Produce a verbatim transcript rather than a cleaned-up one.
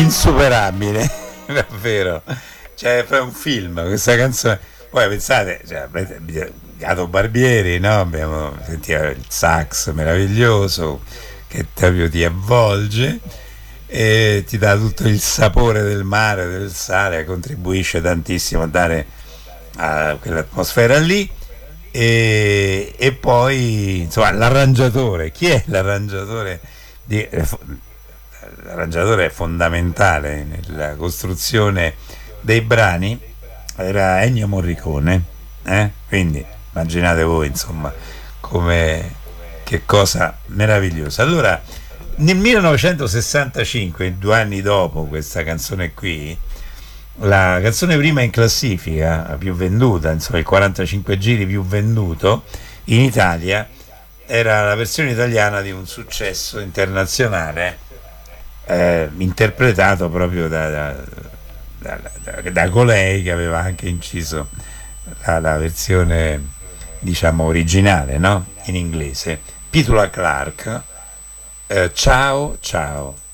insuperabile, davvero. Cioè, è un film, questa canzone. Poi pensate, cioè, Gato Barbieri, no? Abbiamo sentito il sax meraviglioso che proprio ti avvolge e ti dà tutto il sapore del mare, del sale, contribuisce tantissimo a dare a quell'atmosfera lì. E, e poi insomma l'arrangiatore, chi è l'arrangiatore? Di, l'arrangiatore è fondamentale nella costruzione dei brani, era Ennio Morricone, eh? Quindi immaginate voi insomma come, che cosa meravigliosa. Allora nel millenovecentosessantacinque, due anni dopo questa canzone qui, la canzone prima in classifica, la più venduta, insomma il quarantacinque giri più venduto in Italia, era la versione italiana di un successo internazionale, eh, interpretato proprio da, da, da, da, da colei che aveva anche inciso la, la versione, diciamo, originale, no? In inglese, Petula Clark, eh, ciao ciao.